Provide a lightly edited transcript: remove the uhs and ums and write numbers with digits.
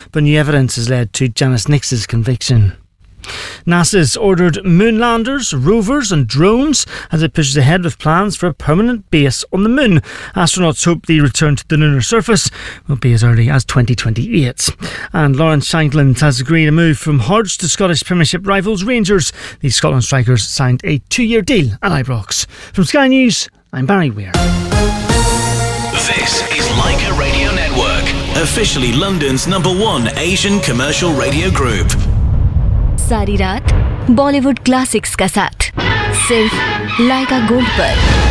but new evidence has led to Janice Nix's conviction. NASA's ordered moon landers, rovers and drones as it pushes ahead with plans for a permanent base on the moon. Astronauts hope the return to the lunar surface will be as early as 2028. And Lawrence Shankland has agreed a move from Hearts to Scottish Premiership rivals Rangers. The Scotland strikers signed a 2-year deal at Ibrox. From Sky News, I'm Barry Weir. This is Leica Radio Network, officially London's #1 Asian commercial radio group. सारी रात Bollywood classics का साथ सिर्फ लाइका gold पर।